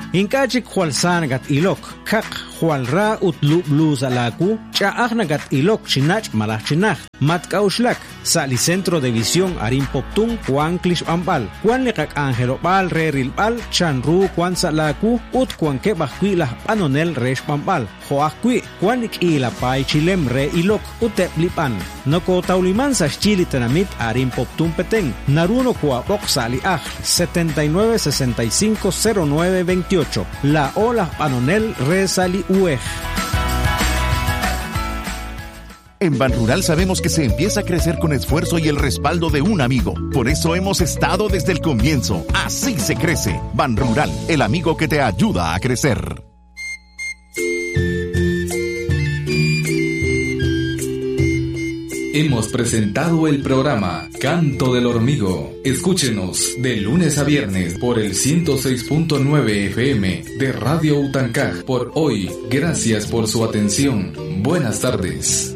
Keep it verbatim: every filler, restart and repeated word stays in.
Inkachik hualsan gat ilok, kak hualra utlu blusa laku, chaagna gat ilok chinach malah chinach, mat kauslak, sali centro de visión arin poptun, Juan Klish Ambal, Juan Lekak Angelo Bal, Reril Bal, Chanru, Juan Salaku, ut Juan Kebakui la Panonel Resh Pambal, Joakui, Juan Ikila Pai Chilem Re Ilok, Utep Lipan, Noko Tauliman sa Chili Tenamit arin poptun peteng, Naruno Kua Sali Aj, setenta y nueve sesenta y cinco cero nueve veintiocho, La Ola Panonel Re Sali Uej. En Banrural sabemos que se empieza a crecer con esfuerzo y el respaldo de un amigo. Por eso hemos estado desde el comienzo. Así se crece. Banrural, el amigo que te ayuda a crecer. Hemos presentado el programa Canto del Hormigo. Escúchenos de lunes a viernes por el ciento seis punto nueve F M de Radio Utancaj. Por hoy, gracias por su atención. Buenas tardes.